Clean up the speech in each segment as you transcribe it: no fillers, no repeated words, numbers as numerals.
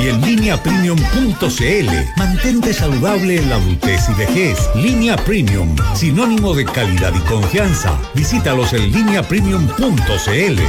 y en lineapremium.cl. Mantente saludable en la adultez y vejez. Línea Premium, sinónimo de calidad y confianza. Visítalos en lineapremium.cl.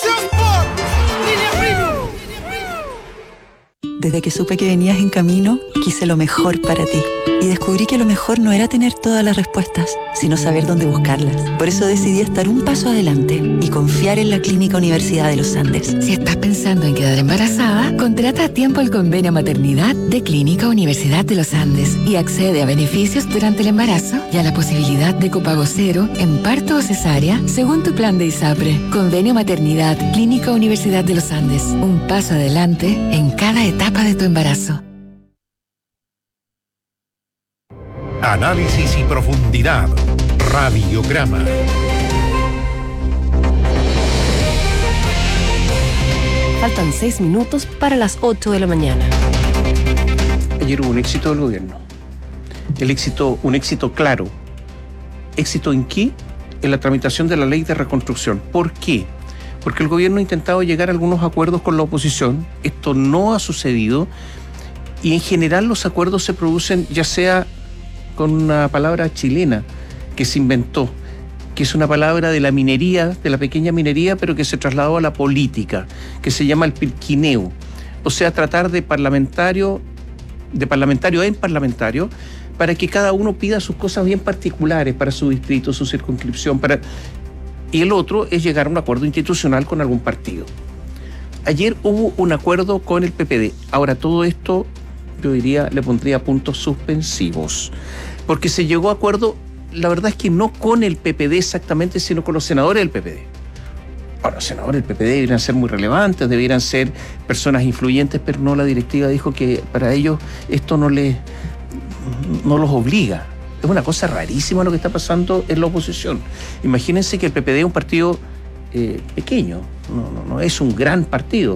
Desde que supe que venías en camino, quise lo mejor para ti. Y descubrí que lo mejor no era tener todas las respuestas, sino saber dónde buscarlas. Por eso decidí estar un paso adelante y confiar en la Clínica Universidad de los Andes. Si estás pensando en quedar embarazada, contrata a tiempo el convenio maternidad de Clínica Universidad de los Andes y accede a beneficios durante el embarazo y a la posibilidad de copago cero en parto o cesárea según tu plan de ISAPRE. Convenio maternidad Clínica Universidad de los Andes. Un paso adelante en cada etapa de tu embarazo. Análisis y profundidad. Radiograma. Faltan 6 minutos para las 8 de la mañana. Ayer hubo un éxito del gobierno. Un éxito claro. ¿Éxito en qué? En la tramitación de la ley de reconstrucción. ¿Por qué? Porque el gobierno ha intentado llegar a algunos acuerdos con la oposición. Esto no ha sucedido. Y en general los acuerdos se producen ya sea con una palabra chilena que se inventó, que es una palabra de la minería, de la pequeña minería, pero que se trasladó a la política, que se llama el pirquineo. O sea, tratar de parlamentario en parlamentario, para que cada uno pida sus cosas bien particulares para su distrito, su circunscripción, y el otro es llegar a un acuerdo institucional con algún partido. Ayer hubo un acuerdo con el PPD. Ahora, todo esto, yo diría, le pondría puntos suspensivos, porque se llegó a acuerdo, la verdad es que no con el PPD exactamente, sino con los senadores del PPD. Ahora, los senadores del PPD deberían ser muy relevantes, deberían ser personas influyentes, pero no, la directiva dijo que para ellos esto no los obliga. Es una cosa rarísima lo que está pasando en la oposición. Imagínense que el PPD es un partido pequeño, no es un gran partido.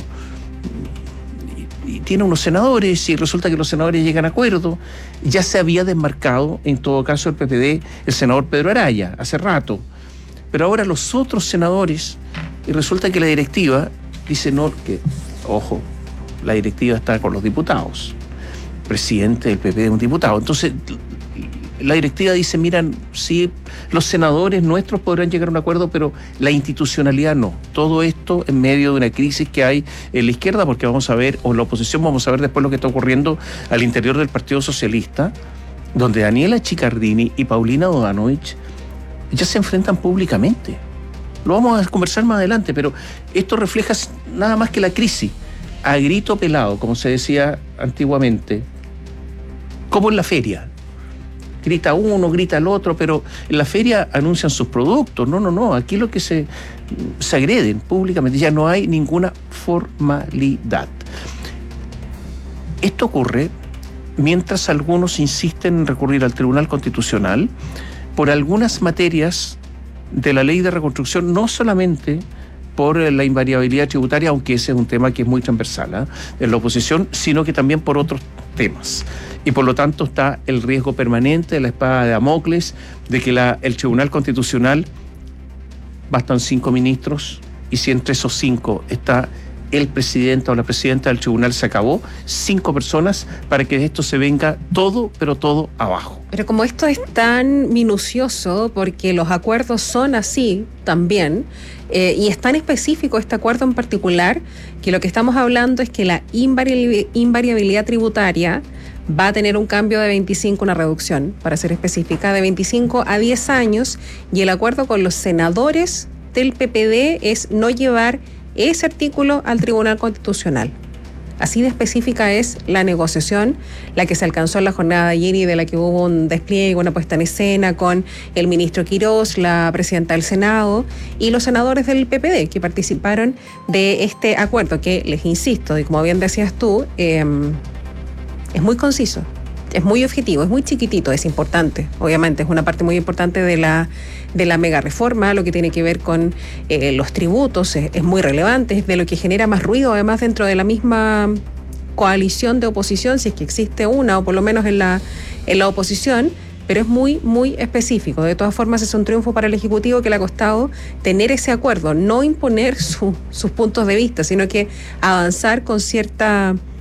Y tiene unos senadores y resulta que los senadores llegan a acuerdo. Ya se había desmarcado, en todo caso, el PPD, el senador Pedro Araya, hace rato. Pero ahora los otros senadores, y resulta que la directiva dice no, que, ojo, la directiva está con los diputados. El presidente del PPD es un diputado. Entonces, la directiva dice, miran, sí, los senadores nuestros podrán llegar a un acuerdo, pero la institucionalidad no. Todo esto en medio de una crisis que hay en la izquierda, porque vamos a ver, o en la oposición vamos a ver después lo que está ocurriendo al interior del Partido Socialista, donde Daniela Chiccardini y Paulina Bodanovich ya se enfrentan públicamente. Lo vamos a conversar más adelante, pero esto refleja nada más que la crisis, a grito pelado, como se decía antiguamente, como en la feria. Grita uno, grita el otro, pero en la feria anuncian sus productos. No, aquí lo que se agreden públicamente, ya no hay ninguna formalidad. Esto ocurre mientras algunos insisten en recurrir al Tribunal Constitucional por algunas materias de la ley de reconstrucción, no solamente por la invariabilidad tributaria, aunque ese es un tema que es muy transversal en la oposición, sino que también por otros temas. Y por lo tanto está el riesgo permanente de la espada de Damocles, de que el Tribunal Constitucional, bastan 5 ministros, y si entre esos 5 está el presidente o la presidenta del tribunal, se acabó. 5 personas para que de esto se venga todo, pero todo abajo. Pero como esto es tan minucioso, porque los acuerdos son así también, y es tan específico este acuerdo en particular, que lo que estamos hablando es que la invariabilidad tributaria va a tener un cambio de 25, una reducción, para ser específica, de 25 a 10 años, y el acuerdo con los senadores del PPD es no llevar ese artículo al Tribunal Constitucional. Así de específica es la negociación, la que se alcanzó en la jornada de ayer y de la que hubo un despliegue, una puesta en escena con el ministro Quirós, la presidenta del Senado y los senadores del PPD que participaron de este acuerdo que, les insisto, y como bien decías tú, es muy conciso, es muy objetivo, es muy chiquitito, es importante, obviamente, es una parte muy importante de la mega reforma, lo que tiene que ver con los tributos, es muy relevante, es de lo que genera más ruido, además, dentro de la misma coalición de oposición, si es que existe una, o por lo menos en la oposición, pero es muy, muy específico. De todas formas, es un triunfo para el Ejecutivo que le ha costado tener ese acuerdo, no imponer sus puntos de vista, sino que avanzar con cierta